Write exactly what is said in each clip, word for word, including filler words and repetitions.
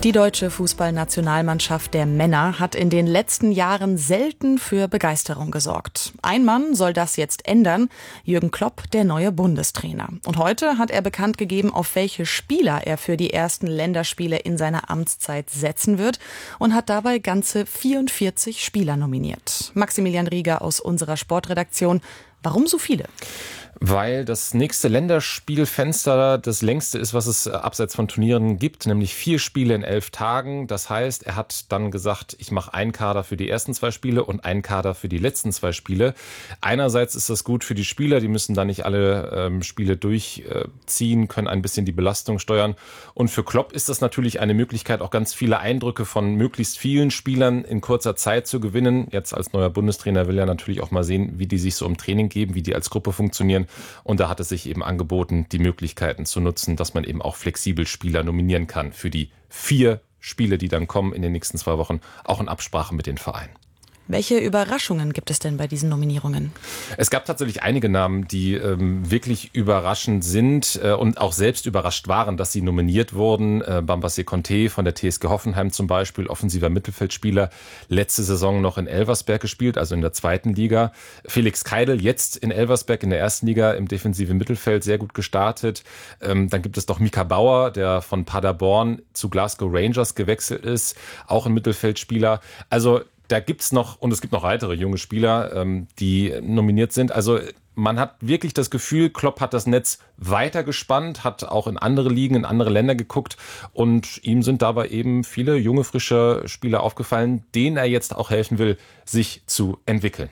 Die deutsche Fußballnationalmannschaft der Männer hat in den letzten Jahren selten für Begeisterung gesorgt. Ein Mann soll das jetzt ändern, Jürgen Klopp, der neue Bundestrainer. Und heute hat er bekannt gegeben, auf welche Spieler er für die ersten Länderspiele in seiner Amtszeit setzen wird und hat dabei ganze vierundvierzig Spieler nominiert. Maximilian Rieger aus unserer Sportredaktion. Warum so viele? Weil das nächste Länderspielfenster das längste ist, was es abseits von Turnieren gibt, nämlich vier Spiele in elf Tagen. Das heißt, er hat dann gesagt, ich mache einen Kader für die ersten zwei Spiele und einen Kader für die letzten zwei Spiele. Einerseits ist das gut für die Spieler, die müssen da nicht alle ähm, Spiele durchziehen, können ein bisschen die Belastung steuern. Und für Klopp ist das natürlich eine Möglichkeit, auch ganz viele Eindrücke von möglichst vielen Spielern in kurzer Zeit zu gewinnen. Jetzt als neuer Bundestrainer will er natürlich auch mal sehen, wie die sich so im Training geben, wie die als Gruppe funktionieren. Und da hat es sich eben angeboten, die Möglichkeiten zu nutzen, dass man eben auch flexibel Spieler nominieren kann für die vier Spiele, die dann kommen in den nächsten zwei Wochen, auch in Absprache mit den Vereinen. Welche Überraschungen gibt es denn bei diesen Nominierungen? Es gab tatsächlich einige Namen, die ähm, wirklich überraschend sind äh, und auch selbst überrascht waren, dass sie nominiert wurden. Äh, Bambassé Conté von der T S G Hoffenheim zum Beispiel, offensiver Mittelfeldspieler, letzte Saison noch in Elversberg gespielt, also in der zweiten Liga. Felix Keidel jetzt in Elversberg in der ersten Liga im defensiven Mittelfeld sehr gut gestartet. Ähm, dann gibt es noch Mika Bauer, der von Paderborn zu Glasgow Rangers gewechselt ist, auch ein Mittelfeldspieler. Also da gibt's noch, und es gibt noch weitere junge Spieler, ähm, die nominiert sind. Also man hat wirklich das Gefühl, Klopp hat das Netz weiter gespannt, hat auch in andere Ligen, in andere Länder geguckt und ihm sind dabei eben viele junge, frische Spieler aufgefallen, denen er jetzt auch helfen will, sich zu entwickeln.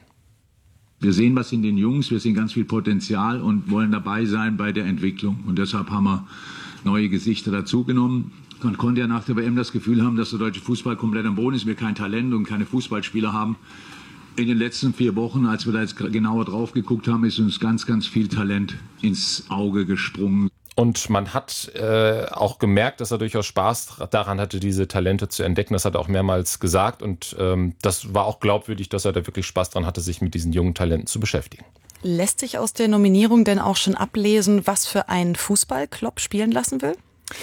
Wir sehen was in den Jungs, wir sehen ganz viel Potenzial und wollen dabei sein bei der Entwicklung. Und deshalb haben wir neue Gesichter dazugenommen. Man konnte ja nach der W M das Gefühl haben, dass der deutsche Fußball komplett am Boden ist, wir kein Talent und keine Fußballspieler haben. In den letzten vier Wochen, als wir da jetzt genauer drauf geguckt haben, ist uns ganz, ganz viel Talent ins Auge gesprungen. Und man hat äh, auch gemerkt, dass er durchaus Spaß daran hatte, diese Talente zu entdecken. Das hat er auch mehrmals gesagt. Und ähm, das war auch glaubwürdig, dass er da wirklich Spaß daran hatte, sich mit diesen jungen Talenten zu beschäftigen. Lässt sich aus der Nominierung denn auch schon ablesen, was für einen Fußball Klopp spielen lassen will?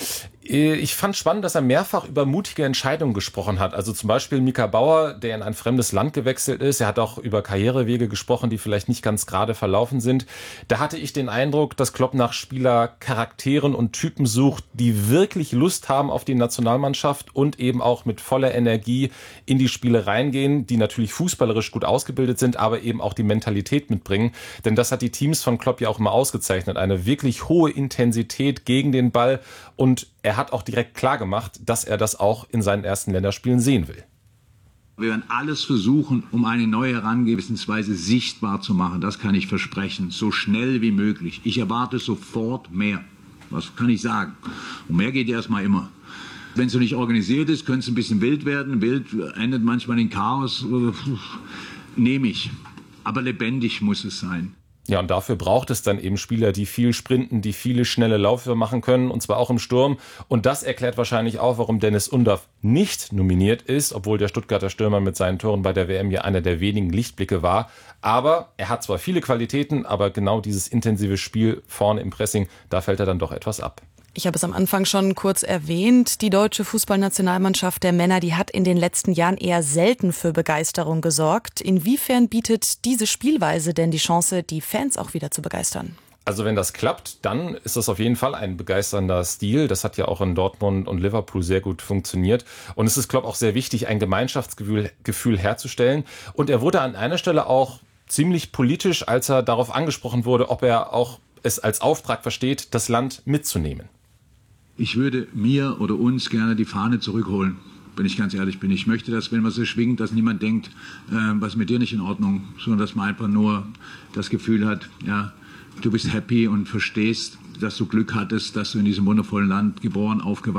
Ich fand spannend, dass er mehrfach über mutige Entscheidungen gesprochen hat. Also zum Beispiel Mika Bauer, der in ein fremdes Land gewechselt ist. Er hat auch über Karrierewege gesprochen, die vielleicht nicht ganz gerade verlaufen sind. Da hatte ich den Eindruck, dass Klopp nach Spielercharakteren und Typen sucht, die wirklich Lust haben auf die Nationalmannschaft und eben auch mit voller Energie in die Spiele reingehen, die natürlich fußballerisch gut ausgebildet sind, aber eben auch die Mentalität mitbringen. Denn das hat die Teams von Klopp ja auch immer ausgezeichnet. Eine wirklich hohe Intensität gegen den Ball und er hat auch direkt klar gemacht, dass er das auch in seinen ersten Länderspielen sehen will. Wir werden alles versuchen, um eine neue Herangehensweise sichtbar zu machen. Das kann ich versprechen, so schnell wie möglich. Ich erwarte sofort mehr. Was kann ich sagen? Und mehr geht ja erstmal immer. Wenn es so nicht organisiert ist, könnte es ein bisschen wild werden. Wild endet manchmal in Chaos. Nehme ich. Aber lebendig muss es sein. Ja, und dafür braucht es dann eben Spieler, die viel sprinten, die viele schnelle Läufe machen können, und zwar auch im Sturm. Und das erklärt wahrscheinlich auch, warum Dennis Undav nicht nominiert ist, obwohl der Stuttgarter Stürmer mit seinen Toren bei der W M ja einer der wenigen Lichtblicke war. Aber er hat zwar viele Qualitäten, aber genau dieses intensive Spiel vorne im Pressing, da fällt er dann doch etwas ab. Ich habe es am Anfang schon kurz erwähnt. Die deutsche Fußballnationalmannschaft der Männer, die hat in den letzten Jahren eher selten für Begeisterung gesorgt. Inwiefern bietet diese Spielweise denn die Chance, die Fans auch wieder zu begeistern? Also wenn das klappt, dann ist das auf jeden Fall ein begeisternder Stil. Das hat ja auch in Dortmund und Liverpool sehr gut funktioniert. Und es ist, glaube ich, auch sehr wichtig, ein Gemeinschaftsgefühl Gefühl herzustellen. Und er wurde an einer Stelle auch ziemlich politisch, als er darauf angesprochen wurde, ob er auch es als Auftrag versteht, das Land mitzunehmen. Ich würde mir oder uns gerne die Fahne zurückholen, wenn ich ganz ehrlich bin. Ich möchte, dass, wenn man so schwingt, dass niemand denkt, äh, was ist mit dir nicht in Ordnung, sondern dass man einfach nur das Gefühl hat, ja, du bist happy und verstehst, dass du Glück hattest, dass du in diesem wundervollen Land geboren, aufgewachsen bist.